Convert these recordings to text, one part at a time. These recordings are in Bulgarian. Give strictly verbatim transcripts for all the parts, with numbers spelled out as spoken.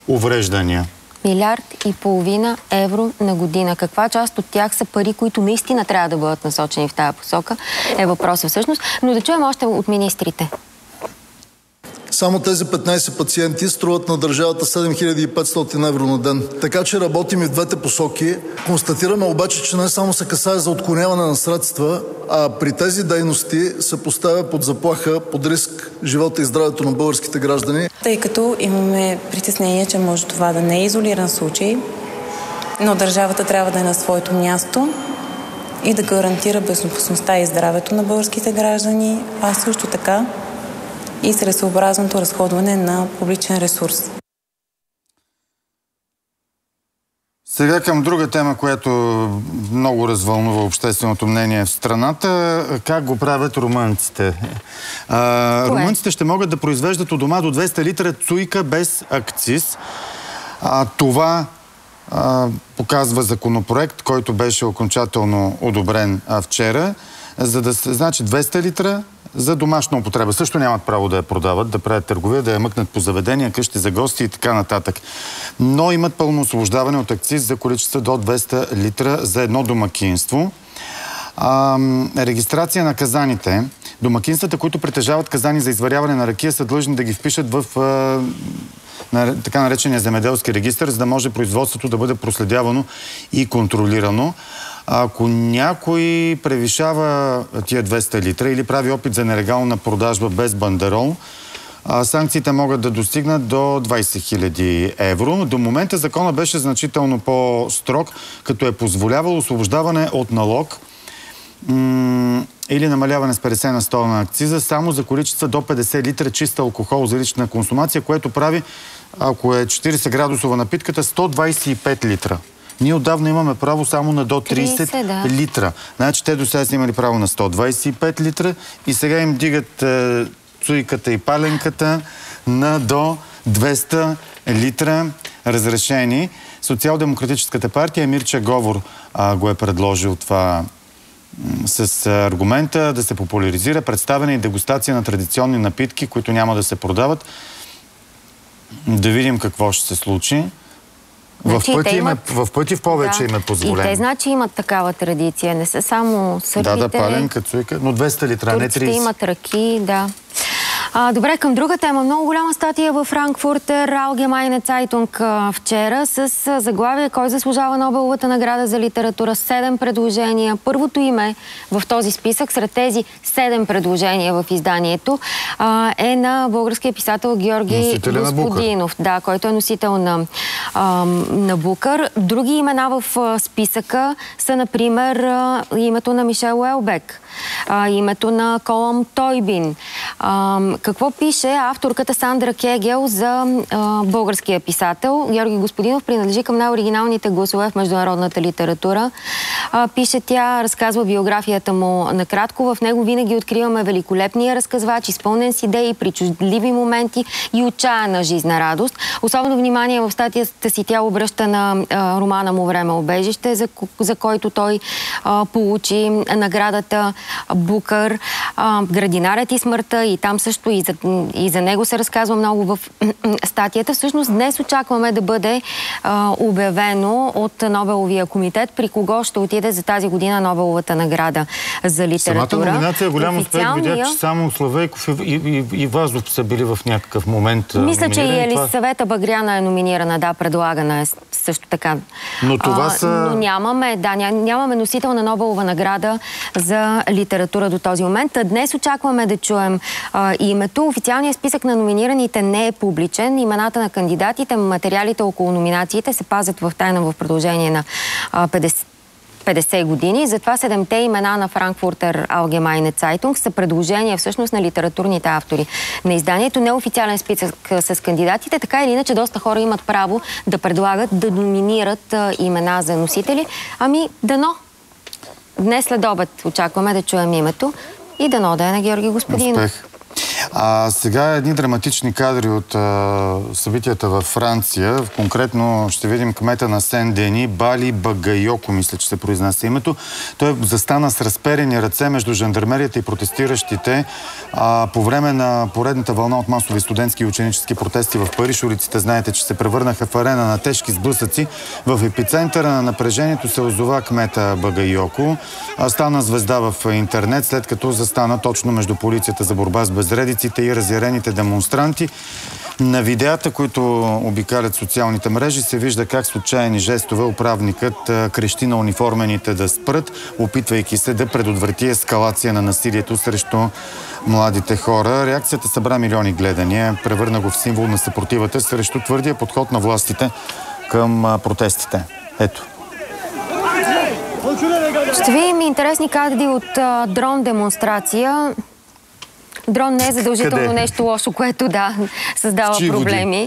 увреждания? Милиард и половина евро на година. Каква част от тях са пари, които наистина трябва да бъдат насочени в тази посока, е въпросът всъщност. Но да чуем още от министрите. Само тези петнайсет пациенти струват на държавата седем хиляди и петстотин евро на ден. Така че работим и в двете посоки. Констатираме обаче, че не само се касае за отклоняване на средства, а при тези дейности се поставя под заплаха, под риск живота и здравето на българските граждани. Тъй като имаме притеснение, че може това да не е изолиран случай, но държавата трябва да е на своето място и да гарантира безопасността и здравето на българските граждани, а също така и целесъобразното разходване на публичен ресурс. Сега към друга тема, която много развълнува общественото мнение в страната. Как го правят румънците? А, румънците ще могат да произвеждат у дома до двеста литра цуйка без акциз. А, това а, показва законопроект, който беше окончателно одобрен а, вчера. За да се, значи двеста литра за домашна употреба. Също нямат право да я продават, да правят търговия, да я мъкнат по заведения, къщи за гости и така нататък. Но имат пълно освобождаване от акциз за количество до двеста литра за едно домакинство. А, регистрация на казаните. Домакинствата, които притежават казани за изваряване на ракия, са длъжни да ги впишат в а, на, така наречения земеделски регистър, за да може производството да бъде проследявано и контролирано. Ако някой превишава тия двеста литра или прави опит за нелегална продажба без бандерол, санкциите могат да достигнат до двайсет хиляди евро. До момента закона беше значително по-строг, като е позволявал освобождаване от налог или намаляване с петдесет на сто на акциза само за количества до петдесет литра чист алкохол за лична консумация, което прави, ако е четирийсет градусова напитката, сто двайсет и пет литра. Ние отдавна имаме право само на до трийсет литра. Значи те до сега са имали право на сто двайсет и пет литра и сега им дигат е, цуйката и паленката на до двеста литра разрешени. Социал-демократическата партия Мирча Говор а, го е предложил това с аргумента да се популяризира представяне и дегустация на традиционни напитки, които няма да се продават. Да видим какво ще се случи. Значи, в, пъти имат... им е, в пъти в повече да. им е позволено. И те значи имат такава традиция. Не са само сърбите. Да, да, паленка, цуйка, но двеста литра, не трийсет. Имат ръки, да. А, добре, към друга тема. Много голяма статия в Frankfurter Allgemeine Zeitung вчера с заглавие "Кой заслужава Нобеловата награда за литература?" Седем предложения. Първото име в този списък, сред тези седем предложения в изданието, а, е на българския писател Георги Носителя Господинов, да, който е носител на, а, на Букър. Други имена в а, списъка са, например, а, името на Мишел Уелбек, а, името на Колъм Тойбин. А, Какво пише авторката Сандра Кегел за а, българския писател? Георги Господинов принадлежи към най-оригиналните гласове в международната литература. А, пише тя, разказва биографията му накратко. В него винаги откриваме великолепния разказвач, изпълнен с идеи, причудливи моменти и отчаяна жизнерадост. Особено внимание в статията си тя обръща на а, романа му "Време убежище", за, за който той а, получи наградата Букър, а, "Градинарят и смъртта", и там също и за, и за него се разказва много в статията. Всъщност днес очакваме да бъде а, обявено от Нобеловия комитет при кого ще отиде за тази година Нобеловата награда за литература. Самата номинация е голям успех. Официалния... Видях, че само Славейков и, и, и, и Вазов са били в някакъв момент. Мисля, че и Елисавета Багряна е номинирана, да, предлагана е също така. Но това са... А, но нямаме, да, нямаме носител на Нобелова награда за литература до този момент. Днес очакваме да чуем а, името. Официалният списък на номинираните не е публичен. Имената на кандидатите, материалите около номинациите се пазят в тайна в продължение на а, петдесет години. Затова седемте имена на Frankfurter Allgemeine Zeitung са предложения всъщност на литературните автори на изданието. Неофициален списък с кандидатите. Така или иначе доста хора имат право да предлагат, да номинират а, имена за носители. Ами, дано! Днес след обед очакваме да чуем името и дано да е на Георги Господинов. Успех! А сега едни драматични кадри от а, събитията във Франция. Конкретно ще видим кмета на Сен-Дени, Бали Багайоко, мисля, че се произнася името. Той застана с разперени ръце между жандармерията и протестиращите а, по време на поредната вълна от масови студентски и ученически протести в Париж. Улиците, знаете, че се превърнаха в арена на тежки сблъсъци. В епицентъра на напрежението се озова кмета Багайоко. Стана звезда в интернет, след като застана точно между полицията за борба с безредиците и разярените демонстранти. На видеята, които обикалят социалните мрежи, се вижда как с отчаяни жестове управникът крещи на униформените да спрат, опитвайки се да предотврати ескалация на насилието срещу младите хора. Реакцията събра милиони гледания, превърна го в символ на съпротивата срещу твърдия подход на властите към протестите. Ето. Ще видим интересни кадри от а, дрон демонстрация. Дрон не е задължително Къде? нещо лошо, което да създава проблеми.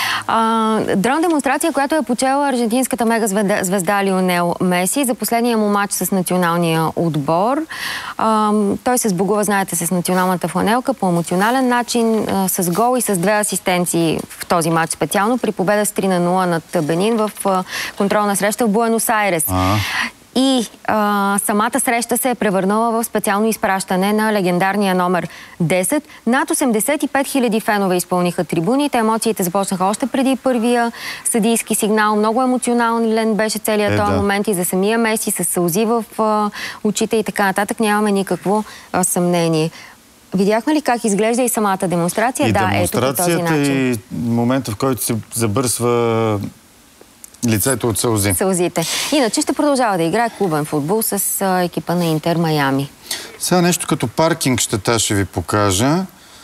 А, дрон демонстрация, която е почела аржентинската мега звезда, звезда Лионел Меси за последния му матч с националния отбор. А, той се сбогува, знаете, с националната фланелка по емоционален начин, а, с гол и с две асистенции в този матч специално, при победа с три на нула над Бенин в а, контролна среща в Буенос Айрес. А-а. И а, самата среща се е превърнала в специално изпращане на легендарния номер десет. Над осемдесет и пет хиляди фенове изпълниха трибуните. Емоциите започнаха още преди първия съдийски сигнал. Много емоционален беше целият е, този да. момент и за самия Меси с сълзи в а, очите и така нататък. Нямаме никакво а, съмнение. Видяхме ли как изглежда и самата демонстрация? И да, демонстрацията ето по този начин. И момента, в който се забърсва лицето от сълзи. Сълзите. Иначе ще продължава да играе клубен футбол с а, екипа на Интер Майами. Сега нещо като паркинг щета ще ви покажа.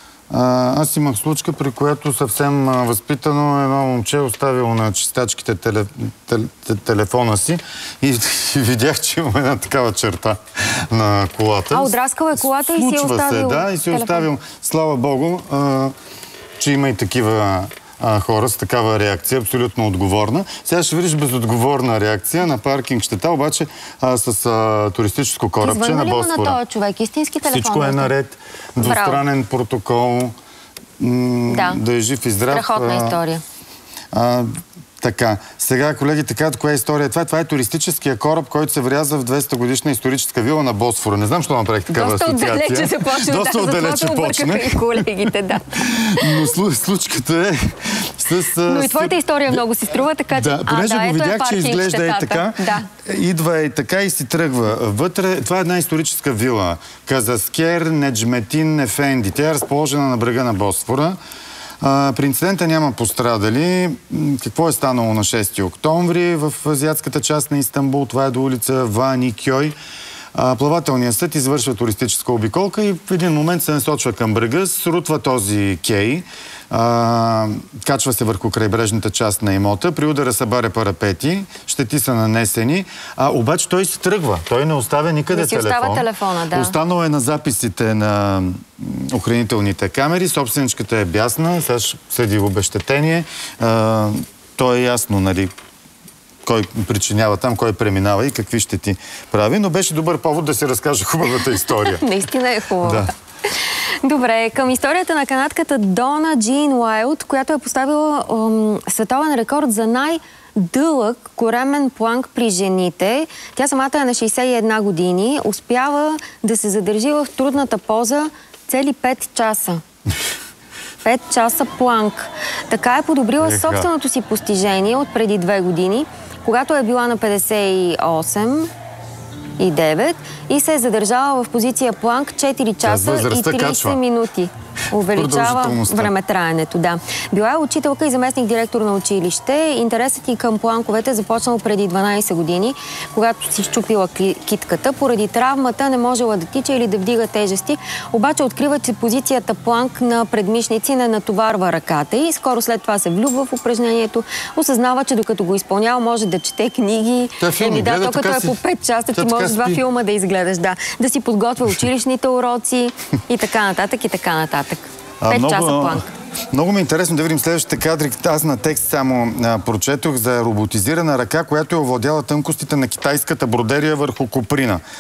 А, аз имах случка, при която съвсем а, възпитано едно момче оставило на чистачките теле, теле, телефона си и, и видях, че има една такава черта на колата. А, отраскал е колата и си е оставил се, да, и си е оставил, слава Богу, а, че има и такива А, хора с такава реакция, абсолютно отговорна. Сега ще видиш безотговорна реакция на паркинг щета, обаче а, с а, туристическо корабче на Босфора. Извънна ли на този човек? Истински телефон? Всичко е наред. Двустранен протокол. Да. Да е жив и здрав. Страхотна а, история. А, така. Сега, колеги, така, коя е история? Това, това е туристическия кораб, който се вряза в двеста годишна историческа вила на Босфора. Не знам, защо направих такава Доста асоциация. Доста отдалече започна. Доста отдалече почна. И колегите, да. Но случката е с... Но и твоята история много си струва, така че... Да, понеже а, да, го видях, е че изглежда е така. Да. Идва е така и си тръгва. Вътре, това е една историческа вила. Казаскер Неджметин Ефенди. Тя е разположена на брега на Босфора. А, при инцидента няма пострадали. Какво е станало на шести октомври в азиатската част на Истанбул? Това е до улица Вани Кьой. А, плавателният съд извършва туристическа обиколка и в един момент се насочва към брега, срутва този кей, а, качва се върху крайбрежната част на имота, при удара събаря парапети, щети са нанесени, а, обаче той се тръгва. Той не оставя никъде не си телефон. Остава телефона, да. Останало е на записите на охранителните камери, собственичката е бясна, сега ще следи обезщетение. А, то е ясно, нали, кой причинява там, кой преминава и какви ще ти прави, но беше добър повод да се разкаже хубавата история. Наистина е хубава. Да. Добре, към историята на канадката Дона Джин Уайлд, която е поставила ем, световен рекорд за най-дълъг коремен планк при жените. Тя самата е на шейсет и една години. Успява да се задържи в трудната поза цели пет часа. пет часа планк. Така е подобрила Еха. собственото си постижение от преди две години, когато е била на петдесет и осем и девет и се е задържала в позиция планк четири часа и тридесет качва. минути. Увеличава времетраенето, да. Била е учителка и заместник директор на училище. Интересът и към планковете започнал преди дванадесет години, когато си щупила китката. Поради травмата не можела да тича или да вдига тежести, обаче открива, че позицията планк на предмишници не натоварва ръката и скоро след това се влюбва в упражнението. Осъзнава, че докато го изпълнява, може да чете книги. Еми да, то като е по пет часа, ти можеш два филма да изгледаш, да. Да си подготвя училищните уроци и така нататък, и така нататък. пет часа планк. Много ми е интересно да видим следващите кадри. Аз на текст само а, прочетох за роботизирана ръка, която е овладяла тънкостите на китайската бродерия върху коприна.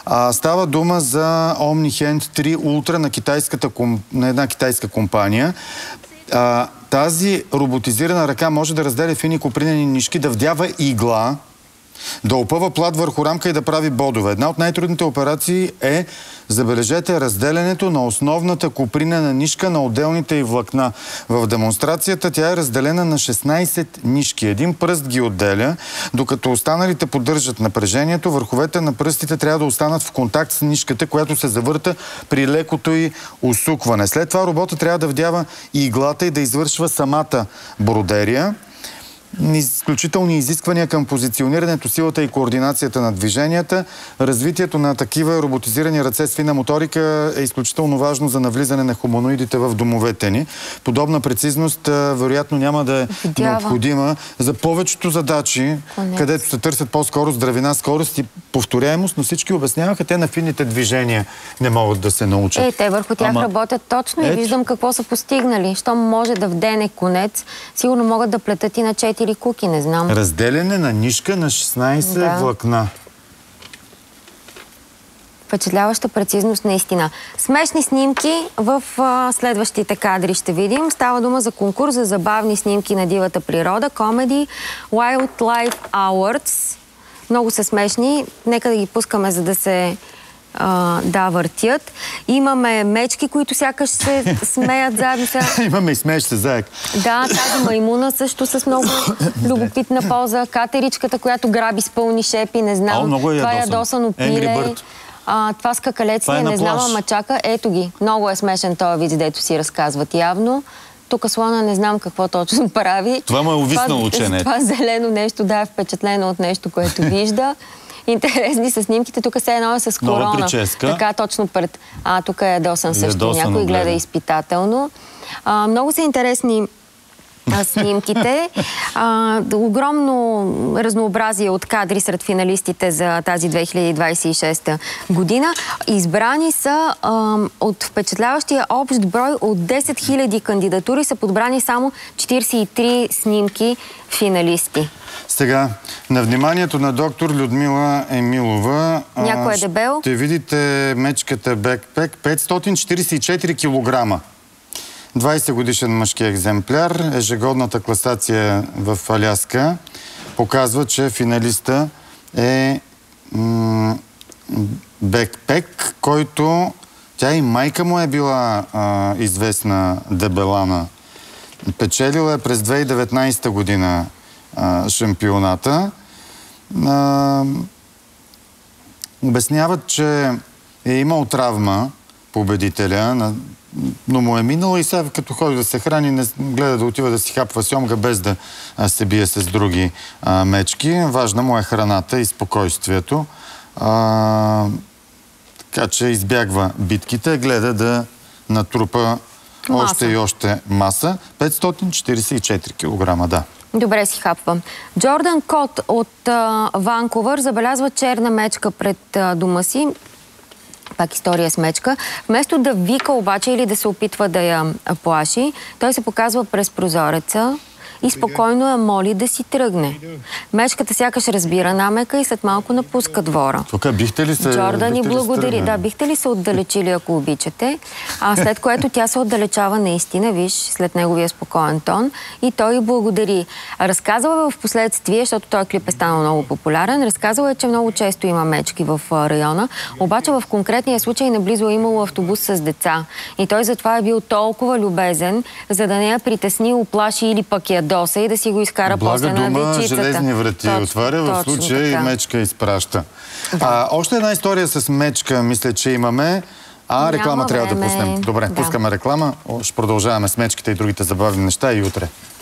А, става дума за Omnihand три Ultra на, китайската, на една китайска компания. А, тази роботизирана ръка може да разделя фини копринени нишки, да вдява игла, да опъва плат върху рамка и да прави бодове. Една от най-трудните операции е, забележете, разделянето на основната копринена нишка на отделните й влакна. В демонстрацията тя е разделена на шестнайсет нишки. Един пръст ги отделя, докато останалите поддържат напрежението. Върховете на пръстите трябва да останат в контакт с нишката, която се завърта при лекото й усукване. След това робота трябва да вдява иглата и да извършва самата бродерия. Изключителни изисквания към позиционирането, силата и координацията на движенията. Развитието на такива роботизирани ръце с фина моторика е изключително важно за навлизане на хуманоидите в домовете ни. Подобна прецизност вероятно няма да е Видява. необходима за повечето задачи, Конец. където се търсят по-скоро здравина, скорост и повторяемост, но всички обясняваха, те на финните движения не могат да се научат. Е, те върху тях Ама... работят точно и Ет... виждам какво са постигнали. Щом може да вдене конец, сигурно могат да плетат и на четири куки, не знам. Разделяне на нишка на шестнайсет да. влакна. Впечатляваща прецизност, наистина. Смешни снимки в а, следващите кадри ще видим. Става дума за конкурс за забавни снимки на дивата природа. Comedy Wildlife Awards. Много са смешни. Нека да ги пускаме, за да се Uh, да, въртят. Имаме мечки, които сякаш се смеят заедно. Имаме и смеещ се заек. Да, тази маймуна също с много любопитна поза. Катеричката, която граби с пълни шепи, не знам. О, е това е ядосано пиле. А, това с какалеци, е не знам, ама чака. Ето ги. Много е смешен този вид, дето си разказват явно. Тук слона не знам какво точно прави. Това му е увиснало учене. Това зелено нещо, да, е впечатлено от нещо, което вижда. Интересни са снимките. Тук се едно е с корона. Така точно пред... А, тук е ядосан също. Ядосано някой гледа изпитателно. А, много са интересни а, снимките. А, огромно разнообразие от кадри сред финалистите за тази две хиляди двайсет и шеста година. Избрани са а, от впечатляващия общ брой от десет хиляди кандидатури са подбрани само четирийсет и три снимки финалисти. Сега, на вниманието на доктор Людмила Емилова Някой е дебел. Ще видите мечката бекпек петстотин четирийсет и четири килограма. двайсет годишен мъжки екземпляр. Ежегодната класация в Аляска показва, че финалиста е бекпек, който тя и майка му е била а, известна дебелана. Печелила е през две хиляди и деветнайсета година шампионата. А, обясняват, че е имал травма победителя, на, но му е минало и сега като ходи да се храни, не гледа да отива да си хапва сьомга без да а, се бие с други а, мечки. Важна му е храната и спокойствието. А, така че избягва битките, гледа да натрупа маса. Още и още маса. петстотин четирийсет и четири килограма, да. Добре си хапва. Джордан Кот от а, Ванкувър забелязва черна мечка пред а, дома си. Пак история с мечка. Вместо да вика обаче или да се опитва да я плаши, той се показва през прозореца и спокойно я моли да си тръгне. Мечката сякаш разбира намека и след малко напуска двора. Тук бихте ли се... Джордан ни благодари. Да, бихте ли се отдалечили, ако обичате. А след което тя се отдалечава наистина, виж, след неговия спокоен тон. И той благодари. Разказала в последствие, защото този клип е станал много популярен, разказала е, че много често има мечки в района. Обаче в конкретния случай наблизо е имало автобус с деца. И той затова е бил толкова любезен, за да не я притесни, уплаши или пък я доса и да си го изкара после на дечицата. Блага дума, железни врати точно, отваря, в случая и мечка изпраща. Да. А, още една история с мечка, мисля, че имаме. А, реклама Няма трябва време. да пуснем. Добре, да. Пускаме реклама. Ще продължаваме с мечките и другите забавни неща и утре.